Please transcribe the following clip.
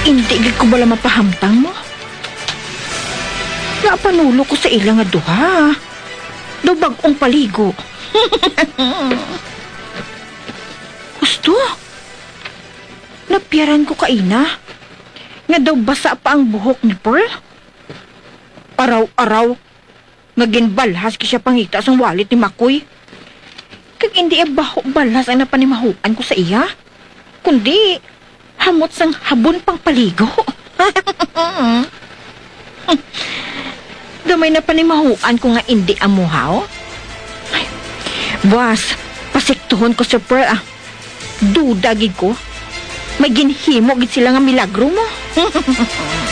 Hindi gid ko bala mapahamtang mo. Napanulo ko sa ilang nga duha. Daw bag-ong paligo. Gusto? Napiyaran ko kaina. Nga daw basa pa ang buhok ni Pearl. Araw-araw. Nga ginbalhas ki siya pangita sa wallet ni Makoy. Kag hindi baho balas ang napanimahuan ko sa iya. Kundi hamot sang habon pang paligo. Gamay na panimahuan ko nga hindi amuhaw. Ay, boss, pasiktuhon ko sa Pearl ah. Duda gid ko. May ginhimo gid sila nga milagro mo.